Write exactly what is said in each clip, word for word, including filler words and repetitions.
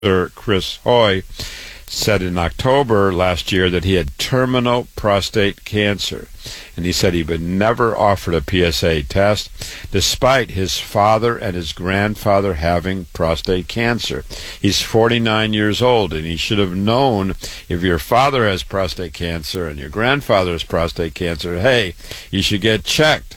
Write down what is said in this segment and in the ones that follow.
Sir Chris Hoy said in October last year that he had terminal prostate cancer, and he said he would never offer a P S A test despite his father and his grandfather having prostate cancer. He's forty-nine years old, and he should have known if your father has prostate cancer and your grandfather has prostate cancer, hey, you should get checked.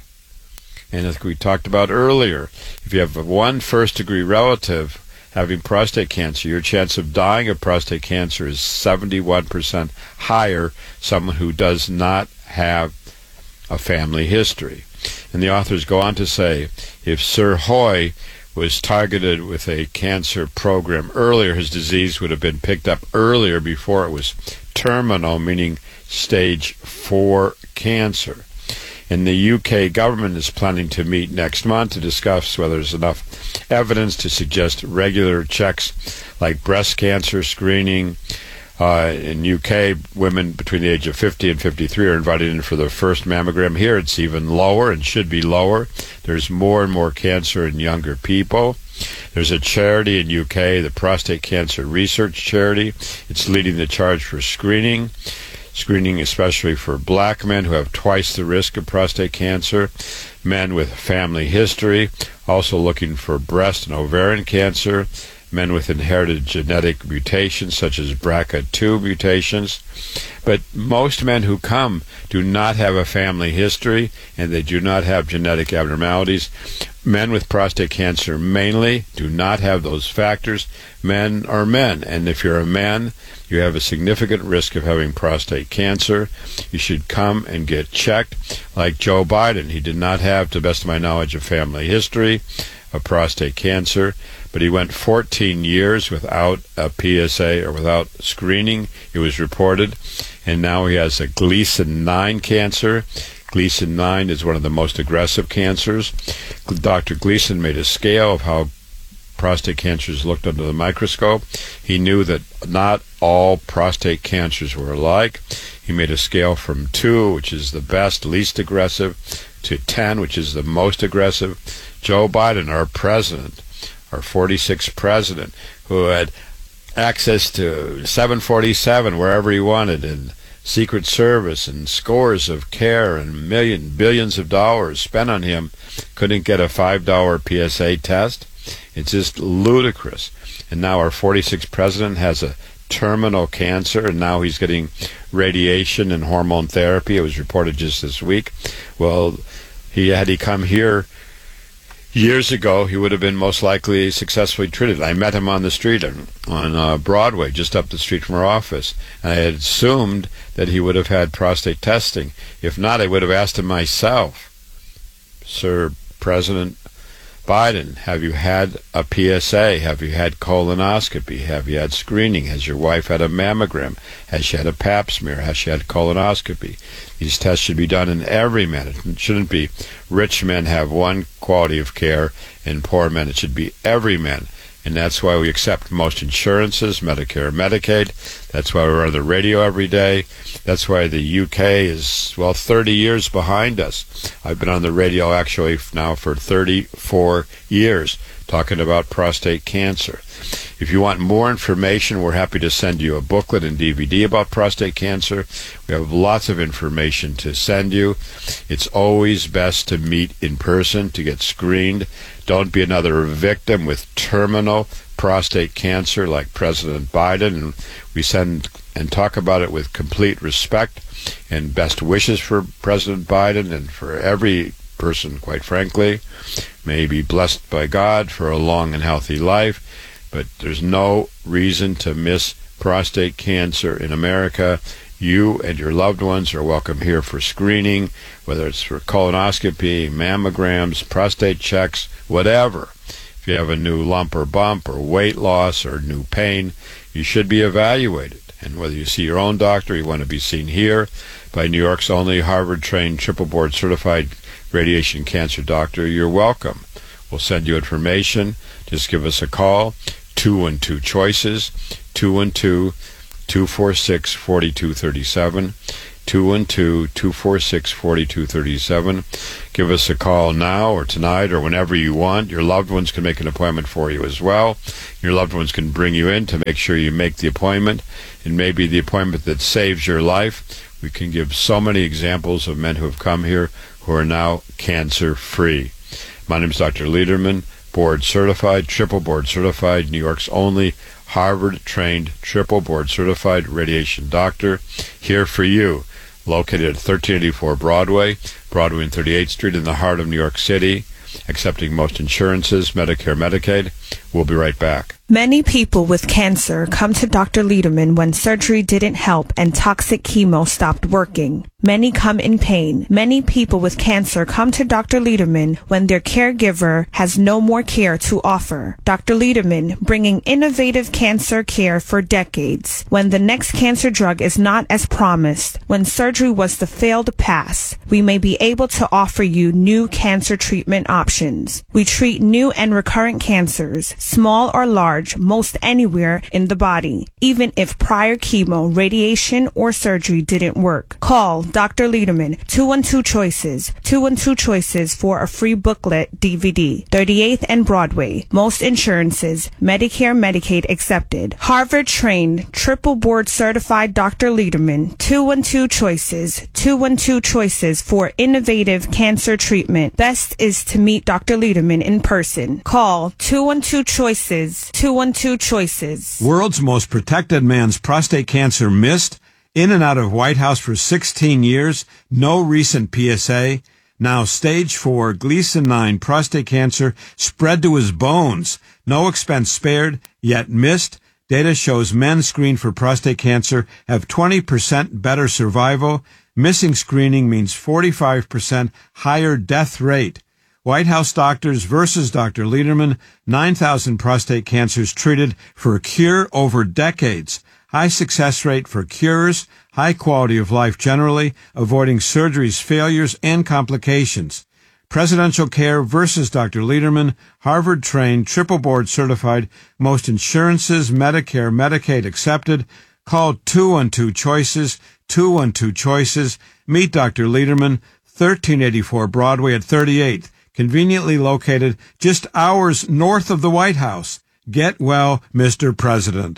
And as we talked about earlier, if you have one first-degree relative having prostate cancer, your chance of dying of prostate cancer is seventy-one percent higher someone who does not have a family history. And the authors go on to say, if Sir Hoy was targeted with a cancer program earlier, his disease would have been picked up earlier before it was terminal, meaning stage four cancer. And the U K government is planning to meet next month to discuss whether there's enough evidence to suggest regular checks like breast cancer screening. Uh, in U K, women between the age of fifty and fifty-three are invited in for their first mammogram. Here it's even lower and should be lower. There's more and more cancer in younger people. There's a charity in U K, the Prostate Cancer Research Charity. It's leading the charge for screening. Screening especially for black men who have twice the risk of prostate cancer, men with family history, also looking for breast and ovarian cancer, men with inherited genetic mutations such as B R C A two mutations. But most men who come do not have a family history and they do not have genetic abnormalities. Men with prostate cancer mainly do not have those factors. Men are men, and if you're a man, you have a significant risk of having prostate cancer. You should come and get checked. Like Joe Biden, he did not have, to the best of my knowledge, a family history of prostate cancer, but he went fourteen years without a P S A or without screening, it was reported, and now he has a Gleason nine cancer. Gleason nine is one of the most aggressive cancers. Doctor Gleason made a scale of how prostate cancers looked under the microscope. He knew that not all prostate cancers were alike. He made a scale from two, which is the best, least aggressive, to ten, which is the most aggressive. Joe Biden, our president, our forty-sixth president, who had access to seven forty-seven wherever he wanted, and Secret Service and scores of care and million, billions of dollars spent on him, couldn't get a five dollar P S A test. It's just ludicrous. And now our forty-sixth president has a terminal cancer, and now he's getting radiation and hormone therapy. It was reported just this week. Well, he had he come here years ago, he would have been most likely successfully treated. I met him on the street on, on uh, Broadway, just up the street from our office, and I had assumed that he would have had prostate testing. If not, I would have asked him myself, Sir President Biden, have you had a P S A? Have you had colonoscopy? Have you had screening? Has your wife had a mammogram? Has she had a pap smear? Has she had colonoscopy? These tests should be done in every man. It shouldn't be rich men have one quality of care and poor men. It should be every man. And that's why we accept most insurances, Medicare, Medicaid. That's why we're on the radio every day. That's why the U K is, well, thirty years behind us. I've been on the radio actually now for thirty-four years talking about prostate cancer. If you want more information, we're happy to send you a booklet and D V D about prostate cancer. We have lots of information to send you. It's always best to meet in person to get screened. Don't be another victim with terminal prostate cancer like President Biden. And we send and talk about it with complete respect and best wishes for President Biden and for every person, quite frankly. May he be blessed by God for a long and healthy life. But there's no reason to miss prostate cancer in America. You and your loved ones are welcome here for screening, whether it's for colonoscopy, mammograms, prostate checks, whatever. If you have a new lump or bump or weight loss or new pain, you should be evaluated. And whether you see your own doctor, you want to be seen here by New York's only Harvard-trained, triple-board certified radiation cancer doctor, you're welcome. We'll send you information. Just give us a call, two one two choices, two one two, two four six, four two three seven, two one two, two four six, four two three seven. Give us a call now or tonight or whenever you want. Your loved ones can make an appointment for you as well. Your loved ones can bring you in to make sure you make the appointment. It may be the appointment that saves your life. We can give so many examples of men who have come here who are now cancer-free. My name is Doctor Lederman, board certified, triple board certified, New York's only Harvard-trained, triple board certified radiation doctor, here for you. Located at thirteen eighty-four Broadway, Broadway and thirty-eighth Street in the heart of New York City, accepting most insurances, Medicare, Medicaid. We'll be right back. Many people with cancer come to Doctor Lederman when surgery didn't help and toxic chemo stopped working. Many come in pain. Many people with cancer come to Doctor Lederman when their caregiver has no more care to offer. Doctor Lederman, bringing innovative cancer care for decades. When the next cancer drug is not as promised, when surgery was the failed pass, we may be able to offer you new cancer treatment options. We treat new and recurrent cancers, small or large, most anywhere in the body, even if prior chemo, radiation, or surgery didn't work. Call Doctor Lederman, two one two Choices, two one two Choices for a free booklet D V D. thirty-eighth and Broadway. Most insurances, Medicare, Medicaid accepted. Harvard-trained, triple board certified Doctor Lederman, two one two Choices, two one two Choices for innovative cancer treatment. Best is to meet Doctor Lederman in person. Call two one two Choices, two one two Choices. World's most protected man's prostate cancer missed, in and out of White House for sixteen years, no recent P S A. Now stage four Gleason nine prostate cancer spread to his bones. No expense spared, yet missed. Data shows men screened for prostate cancer have twenty percent better survival. Missing screening means forty-five percent higher death rate. White House doctors versus Doctor Lederman, nine thousand prostate cancers treated for a cure over decades. High success rate for cures, high quality of life generally, avoiding surgeries, failures, and complications. Presidential care versus Doctor Lederman, Harvard-trained, triple board certified, most insurances, Medicare, Medicaid accepted. Call two one two Choices, two one two Choices. Meet Doctor Lederman, thirteen eighty-four Broadway at thirty-eighth. Conveniently located just hours north of the White House. Get well, Mister President.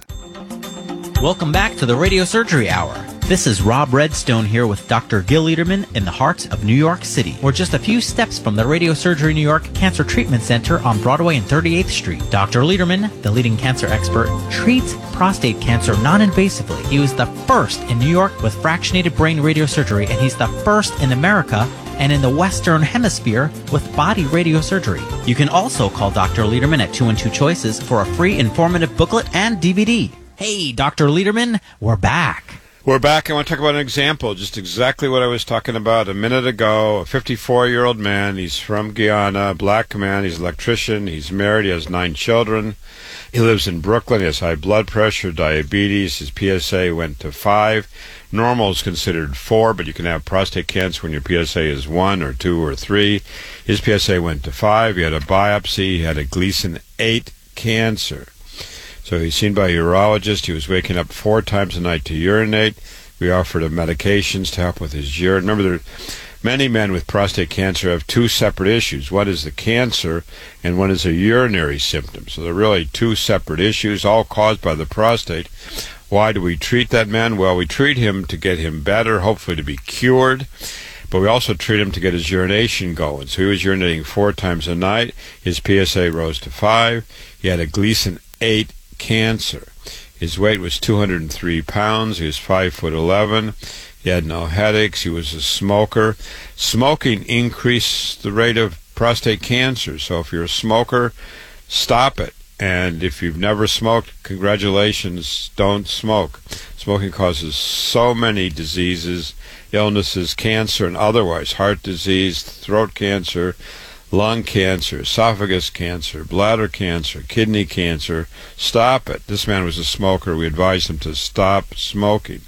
Welcome back to the Radio Surgery Hour. This is Rob Redstone here with Doctor Gil Lederman in the heart of New York City. We're just a few steps from the Radio Surgery New York Cancer Treatment Center on Broadway and thirty-eighth Street. Doctor Lederman, the leading cancer expert, treats prostate cancer non-invasively. He was the first in New York with fractionated brain radiosurgery, and he's the first in America and in the Western Hemisphere with body radiosurgery. You can also call Doctor Lederman at two one two Choices for a free informative booklet and D V D. Hey, Doctor Lederman, we're back. We're back. I want to talk about an example, just exactly what I was talking about a minute ago. A fifty-four-year-old man, he's from Guyana, black man, he's an electrician, he's married, he has nine children. He lives in Brooklyn, he has high blood pressure, diabetes, his P S A went to five. Normal is considered four, but you can have prostate cancer when your P S A is one or two or three. His P S A went to five, he had a biopsy, he had a Gleason eight cancer. So he's seen by a urologist. He was waking up four times a night to urinate. We offered him medications to help with his urine. Remember, there, many men with prostate cancer have two separate issues. One is the cancer, and one is a urinary symptom. So they're really two separate issues, all caused by the prostate. Why do we treat that man? Well, we treat him to get him better, hopefully to be cured. But we also treat him to get his urination going. So he was urinating four times a night. His P S A rose to five. He had a Gleason eight cancer. His weight was two hundred three pounds. He was five foot eleven. He had no headaches. He was a smoker. Smoking increased the rate of prostate cancer. So if you're a smoker, stop it. And if you've never smoked, congratulations, don't smoke. Smoking causes so many diseases, illnesses, cancer and otherwise, heart disease, throat cancer, lung cancer, esophagus cancer, bladder cancer, kidney cancer. Stop it. This man was a smoker. We advised him to stop smoking.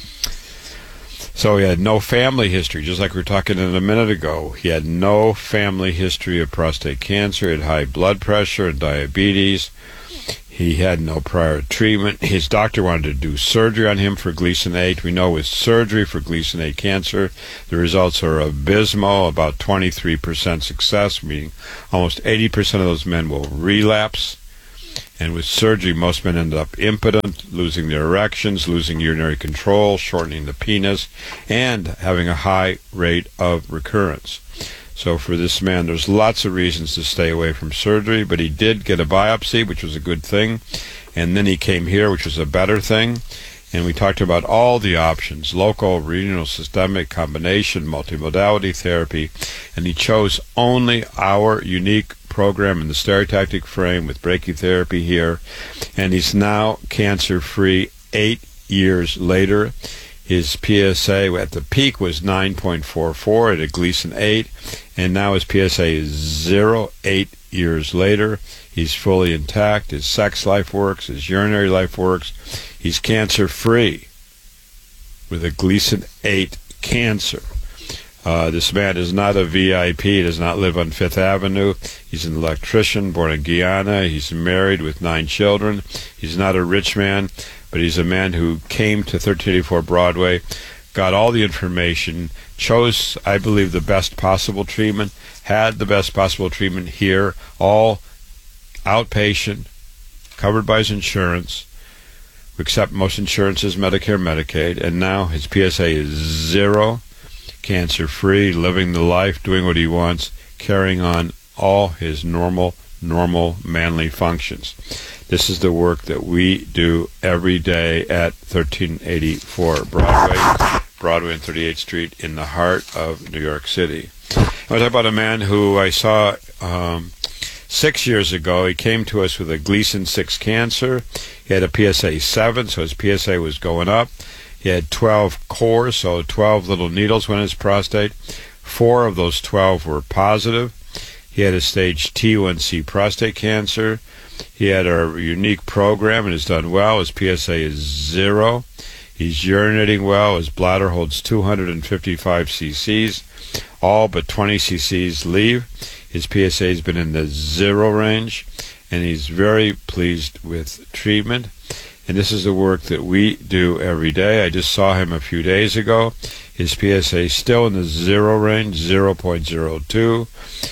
So he had no family history, just like we were talking in a minute ago. He had no family history of prostate cancer. He had high blood pressure and diabetes. He He had no prior treatment. His doctor wanted to do surgery on him for Gleason eight. We know with surgery for Gleason eight cancer, the results are abysmal, about twenty-three percent success, meaning almost eighty percent of those men will relapse. And with surgery, most men end up impotent, losing their erections, losing urinary control, shortening the penis, and having a high rate of recurrence. So for this man, there's lots of reasons to stay away from surgery, but he did get a biopsy, which was a good thing, and then he came here, which was a better thing, and we talked about all the options, local, renal, systemic, combination, multimodality therapy, and he chose only our unique program in the stereotactic frame with brachytherapy here, and he's now cancer-free eight years later. His P S A at the peak was nine point four four at a Gleason eight, and now his P S A is zero eight years later. He's fully intact. His sex life works. His urinary life works. He's cancer-free with a Gleason eight cancer. Uh, this man is not a V I P. He does not live on Fifth Avenue. He's an electrician born in Guyana. He's married with nine children. He's not a rich man, but he's a man who came to thirteen eighty-four Broadway, got all the information, chose, I believe, the best possible treatment, had the best possible treatment here, all outpatient, covered by his insurance, except most insurances, Medicare, Medicaid, and now his P S A is zero, cancer-free, living the life, doing what he wants, carrying on all his normal, normal, manly functions. This is the work that we do every day at thirteen eighty-four Broadway, Broadway and thirty-eighth Street in the heart of New York City. I want to talk about a man who I saw um, six years ago. He came to us with a Gleason six cancer. He had a P S A seven, so his P S A was going up. He had twelve cores, so twelve little needles went in his prostate. Four of those twelve were positive. He had a stage T one C prostate cancer. He had a unique program and has done well. His P S A is zero. He's urinating well. His bladder holds two hundred fifty-five cc's. All but twenty cc's leave. His P S A has been in the zero range, and he's very pleased with treatment. And this is the work that we do every day. I just saw him a few days ago. His P S A is still in the zero range, zero point zero two.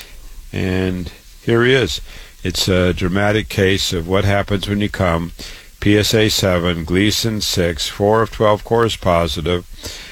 And here he is. It's a dramatic case of what happens when you come. P S A seven, Gleason six, four of twelve cores positive,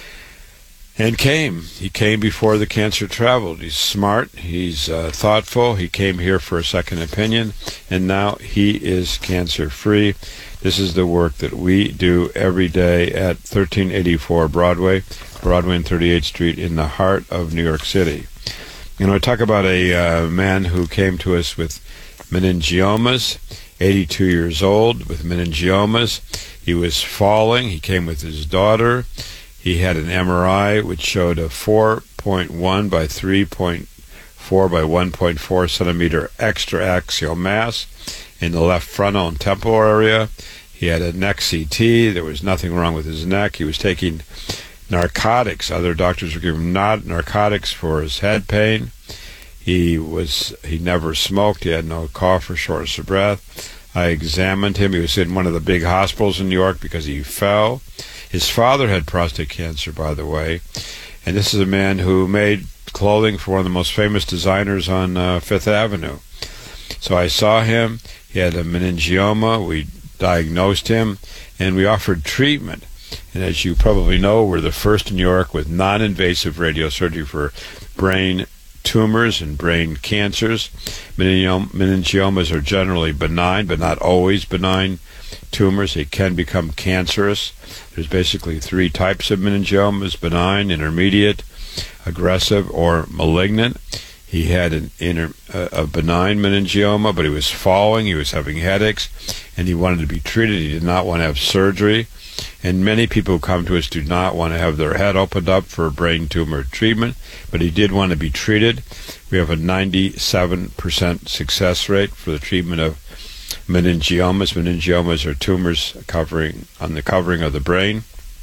and came. He came before the cancer traveled. He's smart. He's uh, thoughtful. He came here for a second opinion, and now he is cancer-free. This is the work that we do every day at thirteen eighty-four Broadway, Broadway and thirty-eighth Street in the heart of New York City. You know, I talk about a uh, man who came to us with meningiomas, eighty-two years old with meningiomas. He was falling. He came with his daughter. He had an M R I which showed a four point one by three point four by one point four centimeter extraaxial mass in the left frontal and temporal area. He had a neck C T. There was nothing wrong with his neck. He was taking narcotics. Other doctors were giving him not narcotics for his head pain. He was he never smoked. He had no cough or shortness of breath. I examined him. He was in one of the big hospitals in New York because he fell. His father had prostate cancer, by the way. And this is a man who made clothing for one of the most famous designers on uh, Fifth Avenue. So I saw him. He had a meningioma. We diagnosed him, and we offered treatment. And as you probably know, we're the first in New York with non-invasive radiosurgery for brain tumors and brain cancers. Meningiom- meningiomas are generally benign, but not always benign tumors. They can become cancerous. There's basically three types of meningiomas: benign, intermediate, aggressive, or malignant. He had an inter, uh, a benign meningioma, but he was falling, he was having headaches, and he wanted to be treated. He did not want to have surgery. And many people who come to us do not want to have their head opened up for a brain tumor treatment, but he did want to be treated. We have a ninety-seven percent success rate for the treatment of meningiomas. Meningiomas are tumors covering on the covering of the brain.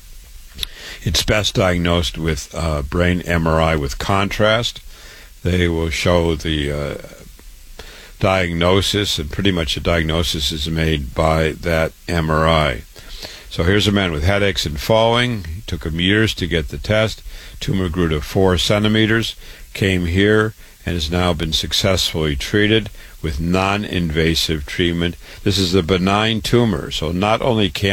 It's best diagnosed with uh, brain M R I with contrast. They will show the uh, diagnosis, and pretty much the diagnosis is made by that M R I. So here's a man with headaches and falling. It took him years to get the test. Tumor grew to four centimeters, came here, and has now been successfully treated with non-invasive treatment. This is a benign tumor, so not only can